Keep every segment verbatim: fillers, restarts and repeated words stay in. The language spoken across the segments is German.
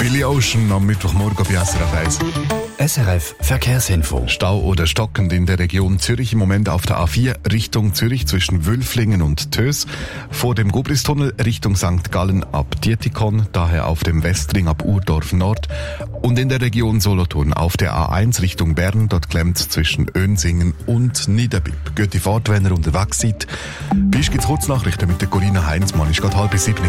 Billy Ocean am Mittwochmorgen bei S R F eins. S R F Verkehrsinfo. Stau oder stockend in der Region Zürich im Moment auf der A vier Richtung Zürich zwischen Wülflingen und Tös. Vor dem Gubristunnel Richtung Sankt Gallen ab Dietikon, daher auf dem Westring ab Urdorf Nord. Und in der Region Solothurn auf der A eins Richtung Bern, dort klemmt zwischen Önsingen und Niederbipp. Gute Fahrt, wenn ihr unterwegs seid. Bis gibt's Kurznachrichten mit der Corinna Heinzmann. Ist gerade halb bis sieben.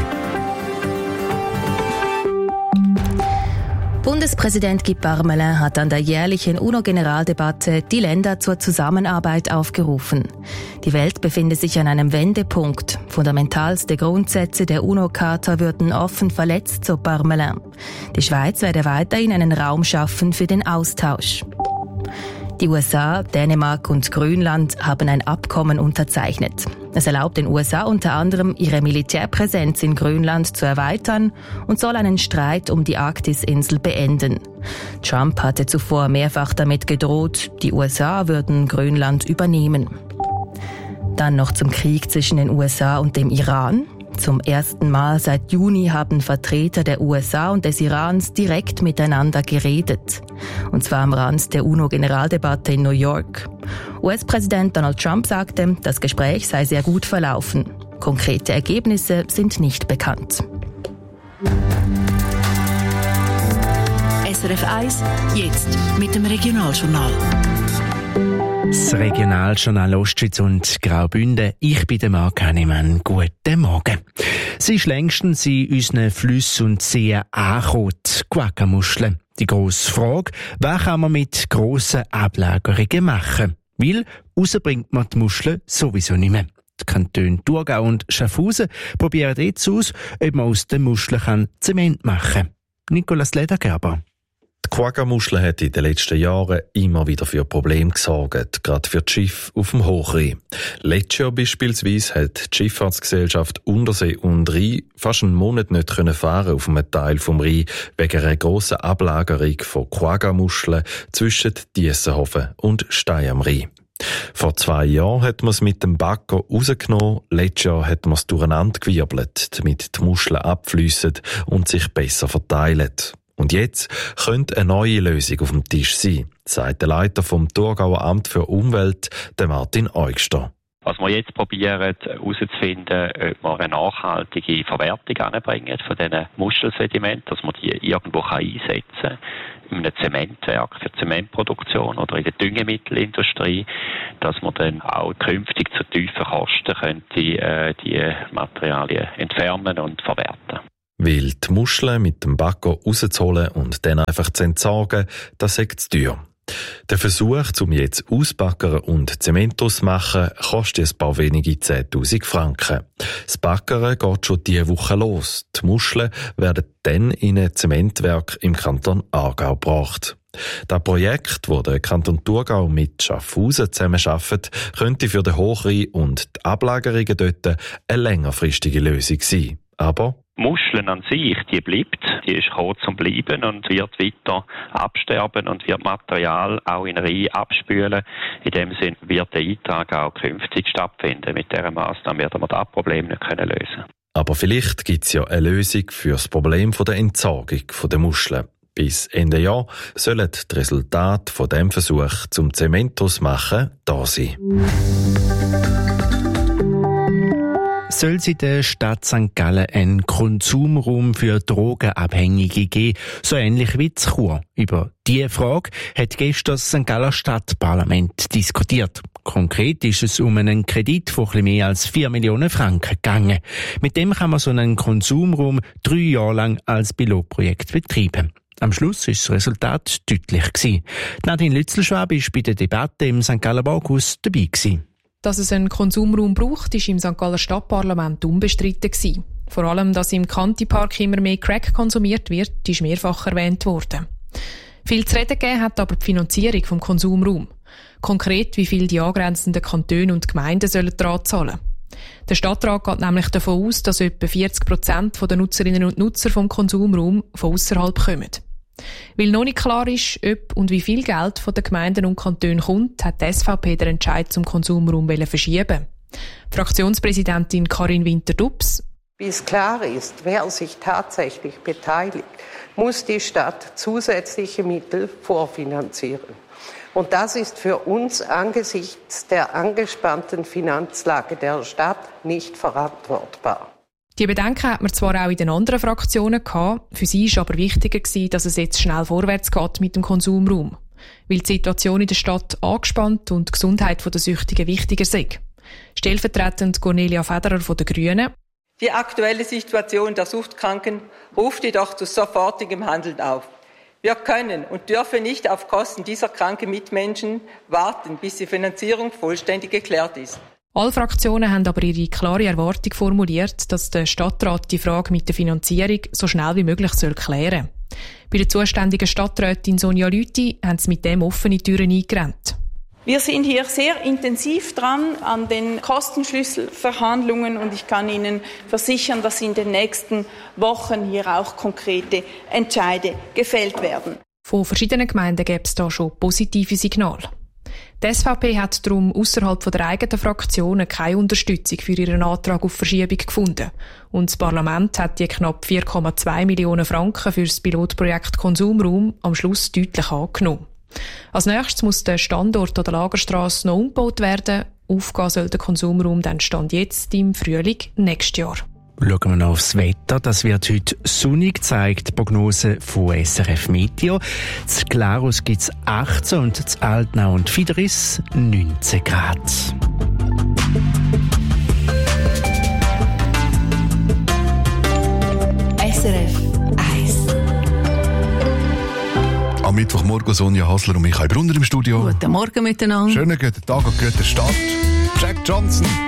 Bundespräsident Guy Parmelin hat an der jährlichen UNO-Generaldebatte die Länder zur Zusammenarbeit aufgerufen. Die Welt befinde sich an einem Wendepunkt. Fundamentalste Grundsätze der UNO-Charta würden offen verletzt, so Parmelin. Die Schweiz werde weiterhin einen Raum schaffen für den Austausch. Die U S A, Dänemark und Grönland haben ein Abkommen unterzeichnet. Es erlaubt den U S A unter anderem, ihre Militärpräsenz in Grönland zu erweitern und soll einen Streit um die Arktisinsel beenden. Trump hatte zuvor mehrfach damit gedroht, die U S A würden Grönland übernehmen. Dann noch zum Krieg zwischen den U S A und dem Iran. Zum ersten Mal seit Juni haben Vertreter der U S A und des Irans direkt miteinander geredet. Und zwar am Rand der UNO-Generaldebatte in New York. U S-Präsident Donald Trump sagte, das Gespräch sei sehr gut verlaufen. Konkrete Ergebnisse sind nicht bekannt. S R F eins, jetzt mit dem Regionaljournal. Das Regionaljournal Ostschweiz und Graubünden. Ich bin der Marc Hannemann. Guten Morgen. Sie ist längstens in unseren Flüssen und Seen angekommen, die Quagga-Muscheln. Die grosse Frage, was kann man mit grossen Ablagerungen machen? Weil raus bringt man die Muscheln sowieso nicht mehr. Die Kantone Thurgau und Schaffhausen probieren jetzt aus, ob man aus den Muscheln Zement machen kann. Nicolas Ledergerber. Die Quagga-Muschel hat in den letzten Jahren immer wieder für Probleme gesorgt, gerade für die Schiffe auf dem Hochrhein. Letztes Jahr beispielsweise hat die Schifffahrtsgesellschaft Untersee und Rhein fast einen Monat nicht fahren auf einem Teil vom Rhein wegen einer grossen Ablagerung von Quagga-Muscheln zwischen Diessenhofen und Stein am Rhein. Vor zwei Jahren hat man es mit dem Bagger rausgenommen, letztes Jahr hat man es durcheinander gewirbelt, damit die Muscheln abfliessen und sich besser verteilen. Und jetzt könnte eine neue Lösung auf dem Tisch sein, sagt der Leiter vom Thurgauer Amt für Umwelt, der Martin Eugster. Was wir jetzt probieren herauszufinden, ob wir eine nachhaltige Verwertung anbringen von diesen Muschelsedimenten, dass man die irgendwo einsetzen kann, in einem Zementwerk für Zementproduktion oder in der Düngemittelindustrie, dass man dann auch künftig zu tiefen Kosten könnte, äh, die Materialien entfernen und verwerten. Weil die Muscheln mit dem Bagger rauszuholen und dann einfach zu entsorgen, das ist zu teuer. Der Versuch, um jetzt ausbaggern und Zement zu machen, kostet ein paar wenige zehntausend Franken. Das Baggern geht schon diese Woche los. Die Muscheln werden dann in ein Zementwerk im Kanton Aargau gebracht. Das Projekt, das der Kanton Thurgau mit Schaffhausen zusammenarbeitet, könnte für den Hochrhein und die Ablagerungen dort eine längerfristige Lösung sein. Aber Muscheln an sich, die bleibt, die ist gekommen zum Bleiben und wird weiter absterben und wird Material auch in Rhein abspülen. In dem Sinn wird der Eintrag auch künftig stattfinden. Mit dieser Massnahme werden wir das Problem nicht lösen können. Aber vielleicht gibt es ja eine Lösung für das Problem der Entsorgung der Muscheln. Bis Ende Jahr sollen die Resultate von diesem Versuch zum Zementos machen da sein. Soll es in der Stadt Sankt Gallen einen Konsumraum für Drogenabhängige geben, so ähnlich wie in Chur? Über diese Frage hat gestern das Sankt Galler Stadtparlament diskutiert. Konkret ist es um einen Kredit von etwas mehr als vier Millionen Franken gegangen. Mit dem kann man so einen Konsumraum drei Jahre lang als Pilotprojekt betreiben. Am Schluss ist das Resultat deutlich gewesen. Nadine Lützelschwab ist bei der Debatte im Sankt Galler Bauhaus dabei gewesen. Dass es einen Konsumraum braucht, ist im Sankt Galler Stadtparlament unbestritten gewesen. Vor allem, dass im Kantipark immer mehr Crack konsumiert wird, ist mehrfach erwähnt worden. Viel zu reden gegeben hat aber die Finanzierung vom Konsumraum. Konkret, wie viel die angrenzenden Kantone und Gemeinden sollen daran zahlen. Der Stadtrat geht nämlich davon aus, dass etwa vierzig Prozent der Nutzerinnen und Nutzer vom Konsumraum von ausserhalb kommen. Weil noch nicht klar ist, ob und wie viel Geld von den Gemeinden und Kantonen kommt, hat die S V P den Entscheid zum Konsumraum verschieben. Fraktionspräsidentin Karin Winter-Dubs. Bis klar ist, wer sich tatsächlich beteiligt, muss die Stadt zusätzliche Mittel vorfinanzieren. Und das ist für uns angesichts der angespannten Finanzlage der Stadt nicht verantwortbar. Die Bedenken hat man zwar auch in den anderen Fraktionen gehabt, für sie war aber wichtiger, dass es jetzt schnell vorwärts geht mit dem Konsumraum. Weil die Situation in der Stadt angespannt und die Gesundheit der Süchtigen wichtiger sei. Stellvertretend Cornelia Federer von den Grünen. Die aktuelle Situation der Suchtkranken ruft jedoch zu sofortigem Handeln auf. Wir können und dürfen nicht auf Kosten dieser kranken Mitmenschen warten, bis die Finanzierung vollständig geklärt ist. Alle Fraktionen haben aber ihre klare Erwartung formuliert, dass der Stadtrat die Frage mit der Finanzierung so schnell wie möglich soll klären soll. Bei der zuständigen Stadträtin Sonja Lüthi haben sie mit dem offene Türen eingerannt. Wir sind hier sehr intensiv dran an den Kostenschlüsselverhandlungen und ich kann Ihnen versichern, dass in den nächsten Wochen hier auch konkrete Entscheide gefällt werden. Von verschiedenen Gemeinden gäbe es da schon positive Signale. Die S V P hat darum ausserhalb der eigenen Fraktionen keine Unterstützung für ihren Antrag auf Verschiebung gefunden. Und das Parlament hat die knapp vier Komma zwei Millionen Franken für das Pilotprojekt Konsumraum am Schluss deutlich angenommen. Als nächstes muss der Standort an der Lagerstrasse noch umgebaut werden. Aufgehen soll der Konsumraum dann Stand jetzt im Frühling nächstes Jahr. Schauen wir noch aufs Wetter. Das wird heute sonnig, zeigt die Prognose von S R F Meteo. In Glarus gibt es achtzehn und in Altnau und Fideris neunzehn Grad. S R F eins. Am Mittwochmorgen Sonja Hasler und Michael Brunner im Studio. Guten Morgen miteinander. Schönen guten Tag und guten Start. Jack Johnson.